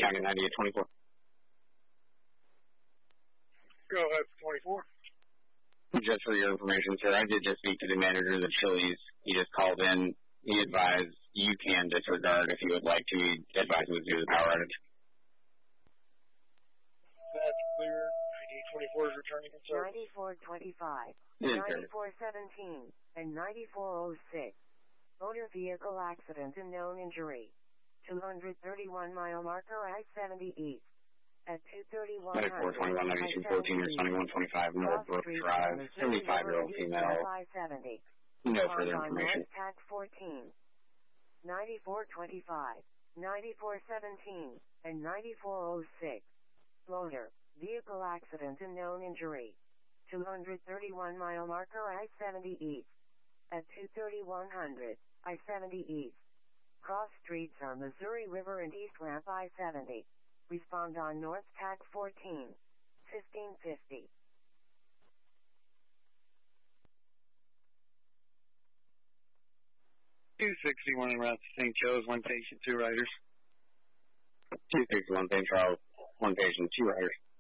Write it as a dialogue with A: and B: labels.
A: County 9824.
B: Go ahead for 24.
A: Just for your information, sir, I did just speak to the manager of the Chili's. He just called in. He advised you can disregard if you would like to. He advised me to do the power outage.
B: That's clear. 9824 is returning in service.
C: 9425,
A: Yes,
C: 9417, and 9406. Motor vehicle accident and known injury. 231 mile marker I-70 East. At 231
A: 9421, 9214, or 2125 Northbrook Drive. 75-year-old female.
C: I-70.
A: No further information.
C: TAC 14. 9425, 9417, and 9406. Loader, vehicle accident and known injury. 231 mile marker I-70 East. At 23100, I-70 East. Cross streets on Missouri River and East Ramp I-70. Respond on North TAC 14, 1550.
B: 261 en route to St. Joe's, one patient, two riders.
A: 261 St. Charles, one patient, two riders.